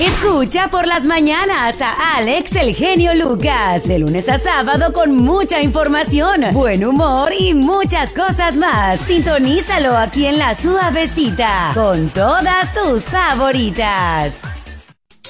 Escucha por las mañanas a Alex el Genio Lucas, de lunes a sábado con mucha información, buen humor y muchas cosas más. Sintonízalo aquí en La Suavecita, con todas tus favoritas.